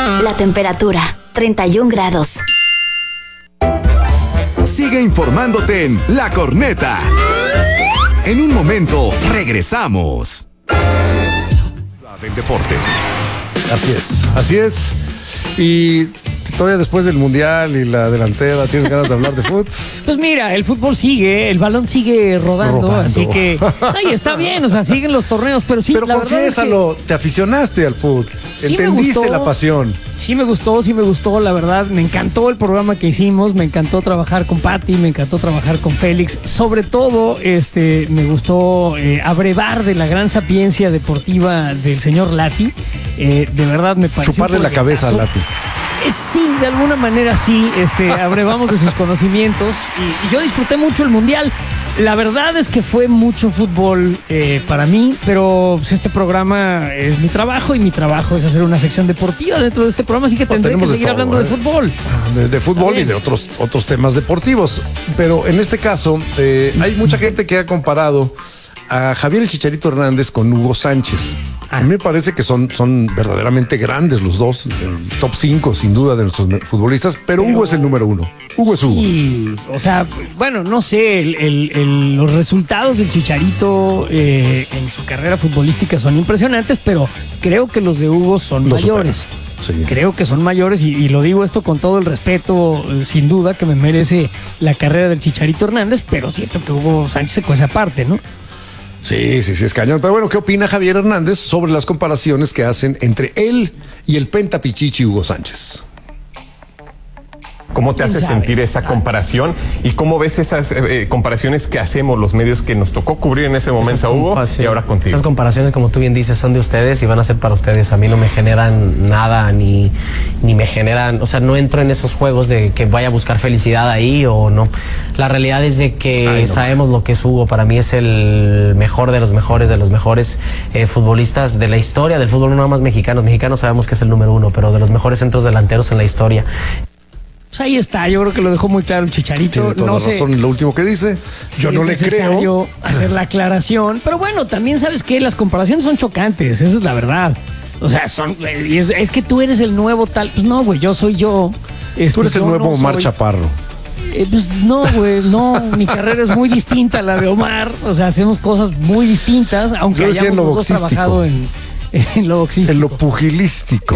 La temperatura, 31 grados. Sigue informándote en La Corneta. En un momento, regresamos. Del deporte. Así es. Y todavía después del Mundial y la delantera, ¿tienes ganas de hablar de fútbol? Pues mira, el fútbol sigue, el balón sigue rodando. Así que ahí está bien, o sea, siguen los torneos, pero sí, pero la verdad es confiésalo, te aficionaste al fútbol, sí, entendiste la pasión. Sí me gustó, la verdad, me encantó el programa que hicimos, me encantó trabajar con Pati, me encantó trabajar con Félix, sobre todo me gustó abrevar de la gran sapiencia deportiva del señor Lati, de verdad me pareció chuparle la cabeza a Lati. Sí, de alguna manera sí, abrevamos de sus conocimientos y yo disfruté mucho el Mundial. La verdad es que fue mucho fútbol para mí, pero pues, este programa es mi trabajo y mi trabajo es hacer una sección deportiva dentro de este programa, así que tendré que seguir hablando de fútbol. De fútbol y de otros temas deportivos. Pero en este caso, hay mucha gente que ha comparado a Javier el Chicharito Hernández con Hugo Sánchez. A mí me parece que son verdaderamente grandes los dos, el top 5 sin duda de nuestros futbolistas, pero Hugo es el número 1. Hugo es Hugo. Sí, o sea, bueno, no sé, los resultados del Chicharito en su carrera futbolística son impresionantes, pero creo que los de Hugo son mayores. Sí. Creo que son mayores y lo digo esto con todo el respeto, sin duda, que me merece la carrera del Chicharito Hernández, pero siento que Hugo Sánchez se cuece aparte, ¿no? Sí, es cañón. Pero bueno, ¿qué opina Javier Hernández sobre las comparaciones que hacen entre él y el pentapichichi Hugo Sánchez? ¿Cómo te hace sentir esa comparación? ¿Y cómo ves esas comparaciones que hacemos los medios que nos tocó cubrir en ese momento a Hugo y ahora contigo? Esas comparaciones, como tú bien dices, son de ustedes y van a ser para ustedes. A mí no me generan nada, ni me generan... O sea, no entro en esos juegos de que vaya a buscar felicidad ahí o no. La realidad es de que sabemos lo que es Hugo. Para mí es el mejor de los mejores futbolistas de la historia del fútbol, no nada más mexicanos. Mexicanos sabemos que es el número 1, pero de los mejores centros delanteros en la historia. Pues ahí está, yo creo que lo dejó muy claro el Chicharito. Tiene toda la razón en lo último que dice. Yo no le creo. Hacer la aclaración. Pero bueno, también sabes que las comparaciones son chocantes, esa es la verdad. O sea, es que tú eres el nuevo tal. Pues no, güey, yo soy yo. Tú eres el nuevo Omar Chaparro. Pues no, güey, no. Mi carrera es muy distinta a la de Omar. O sea, hacemos cosas muy distintas, aunque hayamos los dos trabajado en lo boxístico. En lo pugilístico.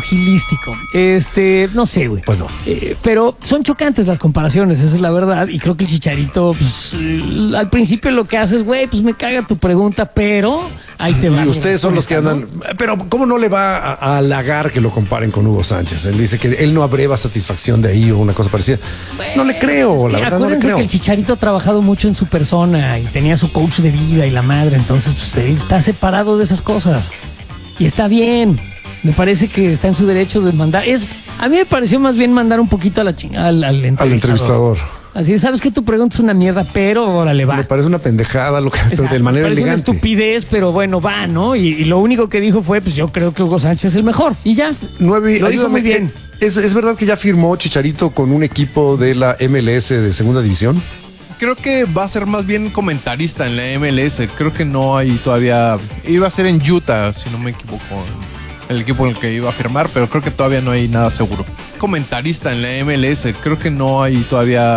No sé, güey. Pues no. Pero son chocantes las comparaciones, esa es la verdad. Y creo que el Chicharito, pues, al principio lo que hace es, güey, pues me caga tu pregunta, pero ahí te va. Y ustedes son los que andan. Pero, ¿cómo no le va a halagar que lo comparen con Hugo Sánchez? Él dice que él no abreva satisfacción de ahí o una cosa parecida. Bueno, no le creo, pues la verdad no le creo. Que el Chicharito ha trabajado mucho en su persona y tenía su coach de vida y la madre, entonces pues, él está separado de esas cosas. Y está bien, me parece que está en su derecho de mandar. A mí me pareció más bien mandar un poquito a la chingada al entrevistador. Así, sabes que tu pregunta es una mierda, pero órale, va. Me parece una pendejada, de manera elegante. Una estupidez, pero bueno, va, ¿no? Y lo único que dijo fue, pues yo creo que Hugo Sánchez es el mejor. Y ya, lo hizo muy bien. ¿Es verdad que ya firmó Chicharito con un equipo de la MLS de segunda división? Creo que va a ser más bien comentarista en la MLS. Creo que no hay todavía... Iba a ser en Utah, si no me equivoco, el equipo en el que iba a firmar, pero creo que todavía no hay nada seguro. Comentarista en la MLS. Creo que no hay todavía...